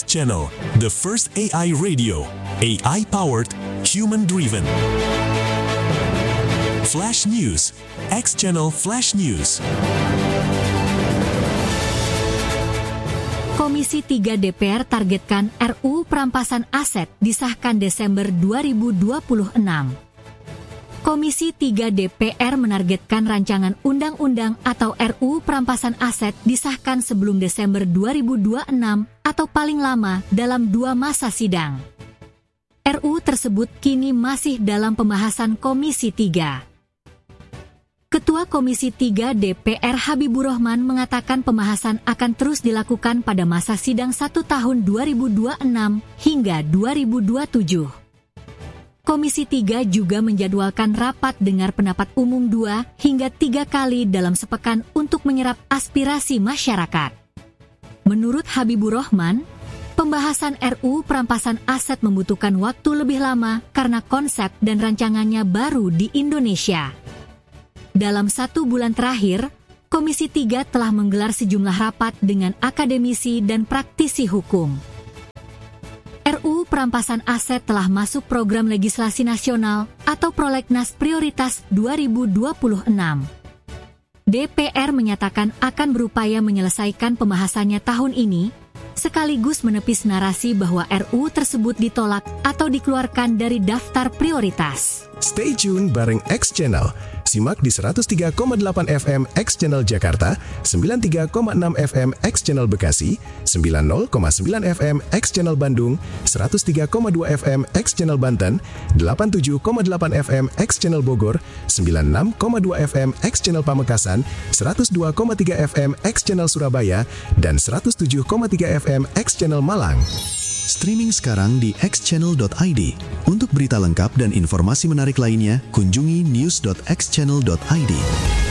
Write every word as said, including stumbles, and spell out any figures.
Channel, the first A I radio, A I-powered, human-driven. Flash News, X Channel Flash News. Komisi tiga D P R targetkan R U perampasan aset disahkan Desember dua ribu dua puluh enam. Komisi tiga D P R menargetkan rancangan undang-undang atau R U perampasan aset disahkan sebelum Desember dua ribu dua puluh enam atau paling lama dalam dua masa sidang. R U tersebut kini masih dalam pembahasan Komisi tiga. Ketua Komisi tiga D P R Habibur Rahman mengatakan pembahasan akan terus dilakukan pada masa sidang satu tahun dua ribu dua puluh enam hingga dua ribu dua puluh tujuh. Komisi tiga juga menjadwalkan rapat dengar pendapat umum dua hingga tiga kali dalam sepekan untuk menyerap aspirasi masyarakat. Menurut Habibur Rahman, pembahasan R U perampasan aset membutuhkan waktu lebih lama karena konsep dan rancangannya baru di Indonesia. Dalam satu bulan terakhir, Komisi tiga telah menggelar sejumlah rapat dengan akademisi dan praktisi hukum. R U perampasan aset telah masuk program legislasi nasional atau Prolegnas Prioritas dua ribu dua puluh enam. D P R menyatakan akan berupaya menyelesaikan pembahasannya tahun ini, sekaligus menepis narasi bahwa R U tersebut ditolak atau dikeluarkan dari daftar prioritas. Stay tune bareng X Channel. Simak di seratus tiga koma delapan F M X Channel Jakarta, sembilan puluh tiga koma enam F M X Channel Bekasi, sembilan puluh koma sembilan F M X Channel Bandung, seratus tiga koma dua F M X Channel Banten, delapan puluh tujuh koma delapan F M X Channel Bogor, sembilan puluh enam koma dua F M X Channel Pamekasan, seratus dua koma tiga F M X Channel Surabaya, dan seratus tujuh koma tiga F M X Channel Malang. Streaming sekarang di x channel dot i d. Untuk berita lengkap dan informasi menarik lainnya, kunjungi news dot x channel dot i d.